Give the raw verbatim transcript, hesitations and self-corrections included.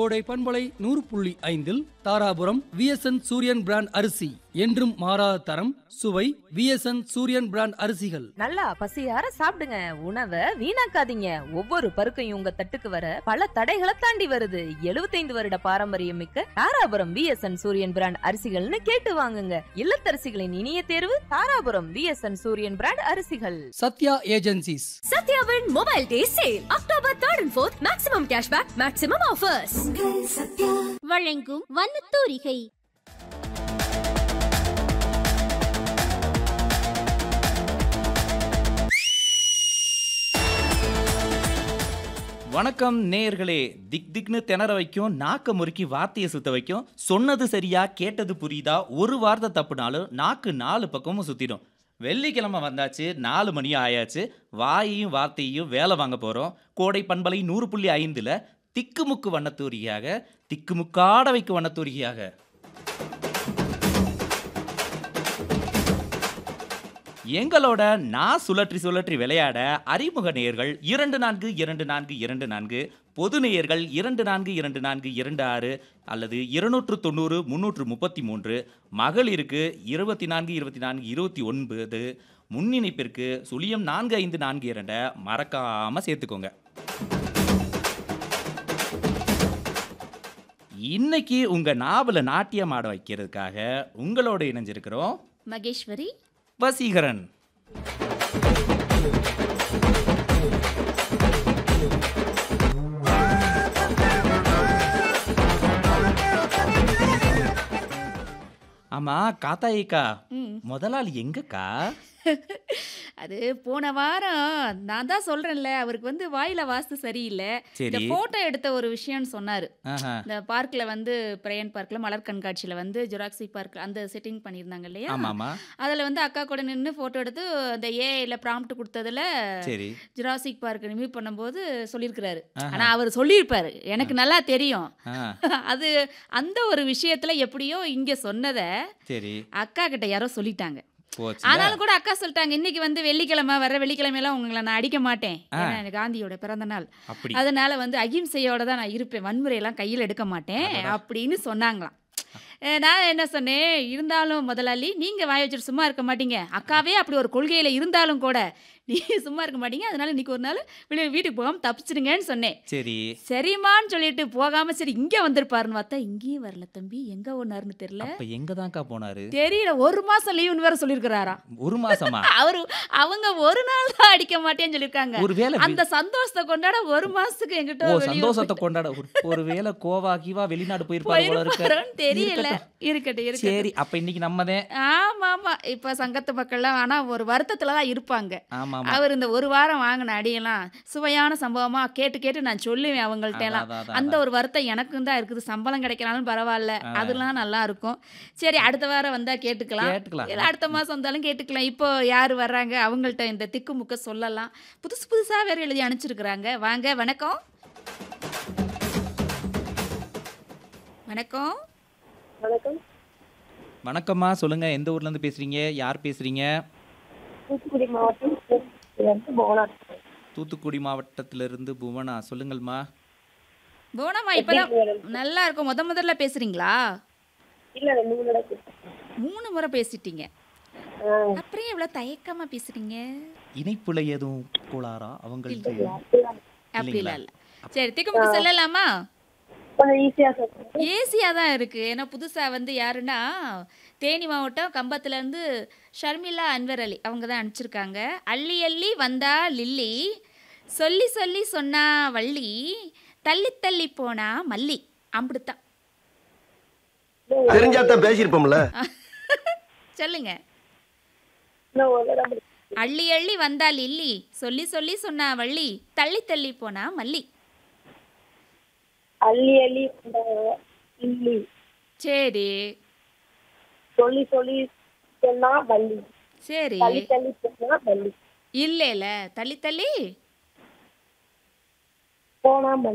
கோடை பண்பலை நூறு புள்ளி ஐந்தில் தாராபுரம் விஎஸ்என் சூரியன் பிராண்ட் அரிசி என்றும் மாறாத தரம் சுவை விஎஸ்என் சூரியன் பிராண்ட் அரிசிகள். நல்லா பசியார சாப்பிடுங்க, உணவை வீணாக்காதீங்க. ஒவ்வொரு பருக்கையும் உங்க தட்டுக்கு வர பல தடைகளை தாண்டி வருது. எழுபத்தைந்து வருட பாரம்பரியம் மிக்க தாராபுரம் விஎஸ்என் சூரியன் பிராண்ட் அரிசிகள்னு கேட்டு வாங்குங்க. இல்லத்தரசிகளின் இனிய தேர்வு தாராபுரம் விஎஸ்என் சூரியன் பிராண்ட் அரிசிகள். Sathya agencies. சத்யாவின் mobile day sale October third and fourth. Maximum cashback, maximum offers. வழங்கும் வண்ணத்தூரிகை. வணக்கம் நேயர்களே. திக் திக்னு திணற வைக்கும், நாக்க முறுக்கி வார்த்தையை சுத்த வைக்கும். சொன்னது சரியா கேட்டது புரியுதா, ஒரு வார்த்தை தப்புனாலும் நாக்கு நாலு பக்கமும் சுத்திடும். வெள்ளிக்கிழமை வந்தாச்சு, நாலு மணி ஆயாச்சு. வாயையும் வார்த்தையும் வேலை வாங்க போகிறோம். கோடை பண்பலை நூறு புள்ளி ஐந்தில் திக்குமுக்கு வண்ணத்தூரியாக, திக்குமுக்காட வைக்கு வண்ணத்தூரியாக. எங்களோட நான் சுழற்றி சுழற்றி விளையாட அறிமுக நேயர்கள் இரண்டு நான்கு இரண்டு நான்கு இரண்டு நான்கு, பொது நேயர்கள் இரண்டு நான்கு இரண்டு நான்கு இரண்டு ஆறு அல்லது இருநூற்று தொண்ணூறு முன்னூற்று முப்பத்தி மூன்று, மகளிருக்கு இருபத்தி நான்கு இருபத்தி நான்கு இருபத்தி ஒன்பது, முன்னிணைப்பிற்கு சுழியம் நான்கு ஐந்து நான்கு இரண்டை மறக்காம சேர்த்துக்கோங்க. இன்னைக்கு உங்க நாவல நாட்டியம் ஆட வைக்கிறதுக்காக உங்களோட இணைஞ்சிருக்கிறோம் மகேஸ்வரி, வசீகரன். ஆமா காத்தாயிக்கா, முதலாளி எங்கக்கா? அது போன வாரம் நான் தான் சொல்றேன்ல, அவருக்கு வந்து வாயில வாஸ்து சரியில்லை. இந்த போட்டோ எடுத்த ஒரு விஷயம்னு சொன்னாரு. இந்த பார்க்ல வந்து பிரயன் பார்க்ல மலர் கண்காட்சியில வந்து ஜெராக்ஸி பார்க் அந்த செட்டிங் பண்ணியிருந்தாங்க இல்லையா, அதுல வந்து அக்கா கூட நின்று போட்டோ எடுத்து அந்த ஏஐல ப்ராம்ப்ட் கொடுத்ததுல ஜெராசிக் பார்க் ரிமூவ் பண்ணும்போது சொல்லியிருக்கிறாரு. ஆனா அவர் சொல்லியிருப்பாரு, எனக்கு நல்லா தெரியும். அது அந்த ஒரு விஷயத்துல எப்படியோ இங்க சொன்னதை அக்கா கிட்ட யாரோ சொல்லிட்டாங்க. ஆனாலும் கூட அக்கா சொல்லிட்டாங்க, இன்னைக்கு வந்து வெள்ளிக்கிழமை, வர வெள்ளிக்கிழமையெல்லாம் உங்களை நான் அடிக்க மாட்டேன், ஏன்னா காந்தியோட பிறந்த நாள், அதனால வந்து அகிம்சையோட தான் நான் இருப்பேன், வன்முறையெல்லாம் கையில் எடுக்க மாட்டேன் அப்படின்னு சொன்னாங்களாம். நான் என்ன சொன்னேன், இருந்தாலும் முதலாளி நீங்கள் வாய் வச்சுட்டு சும்மா இருக்க மாட்டீங்க, அக்காவே அப்படி ஒரு கொள்கையில் இருந்தாலும் கூட நீ சும்மா இருக்க மாட்டீங்க, அதனால இன்னைக்கு ஒரு நாள் வெளியே வீட்டுக்கு போகாமல் தப்பிச்சிருங்கன்னு சொன்னேன். சரி சரிம்மான்னு சொல்லிட்டு போகாம சரி இங்கே வந்திருப்பாருன்னு பார்த்தா இங்கேயும் வரல தம்பி, எங்க ஒன்னாருன்னு தெரியல. எங்க தான்க்கா போனாரு தெரியல. ஒரு மாசம் லீவுன்னு வேற சொல்லியிருக்கிறாராம். ஒரு மாசமா? அவரு அவங்க ஒரு நாள் தான் அடிக்க மாட்டேன்னு சொல்லியிருக்காங்க. அந்த சந்தோஷத்தை கொண்டாட ஒரு மாசத்துக்கு எங்கிட்ட சந்தோஷத்தை கொண்டாட ஒருவேளை கோவா கீவா வெளிநாடு போயிருப்பாரு தெரியல. இருக்கட்டும் இருக்கட்டும். சரி, அப்ப இன்னைக்கு நம்மதே. ஆமா ஆமா, இப்ப சங்கத்து மக்கள்லாம் ஆனா ஒரு வருத்தத்துலதான் இருப்பாங்க. அவர் இந்த ஒரு வாரம் வாங்கின அடியெல்லாம் சுவையான சம்பவமா கேட்டு கேட்டு நான் சொல்லுவேன் அவங்கள்ட்ட எல்லாம். அந்த ஒரு வருத்தம் எனக்கும் தான் இருக்குது. சம்பளம் கிடைக்கலாலும் பரவாயில்ல, அதெல்லாம் நல்லா இருக்கும். சரி, அடுத்த வாரம் வந்தா கேட்டுக்கலாம், அடுத்த மாசம் வந்தாலும் கேட்டுக்கலாம். இப்போ யாரு வர்றாங்க அவங்கள்ட்ட இந்த திக்கு முக்க சொல்லலாம். புதுசு புதுசா வேற எழுதி அனுப்பிச்சிருக்கிறாங்க. வாங்க. வணக்கம். வணக்கம். வணக்கம். வணக்கம்மா, சொல்லுங்க. எந்த ஊர்ல இருந்து பேசுறீங்க? யார் பேசுறீங்க? தூத்துக்குடி மாவட்டம் புவனா. தூத்துக்குடி மாவட்டத்திலிருந்து புவனா. சொல்லுங்கள்மா. புவனாமா, இப்பதான் நல்லா இருக்கும். முத முதல்ல பேசுறீங்களா? இல்ல, மூணு முறை பேசிட்டீங்க. அப்புறம் எவ்வளவு தயக்கமா பேசுறீங்க? இணைப்புல எதுவும் கோளாரா அவங்களுக்கு? அப்படி இல்ல. சரி, திக்குமுக்கு சொல்லலாமா? ஈஸியா தான் இருக்கு. ஏன்னா புதுசா வந்து யாருன்னா தேனி மாவட்டம் கம்பத்துல இருந்து ஷர்மிளா அன்வர் அலி அவங்க தான் அனுப்பிச்சிருக்காங்க. அள்ளி அள்ளி வந்தா லில்லி, சொல்லி சொல்லி சொன்னா வள்ளி, தள்ளி தள்ளி போனா மல்லி. அப்படித்தான். தெரிஞ்சாதான் பேசிருப்போம்ல. சொல்லுங்க. அள்ளி அள்ளி வந்தா லில்லி, சொல்லி சொல்லி சொன்னா வள்ளி, தள்ளி தள்ளி போனா மல்லி. அள்ளி அள்ளி இல்லி. சரி. சொல்லி சொல்லி சொன்னா வள்ளி. சரி. தள்ளி தள்ளி சொன்னா வள்ளி. இல்ல இல்ல, தள்ளி தள்ளி போனா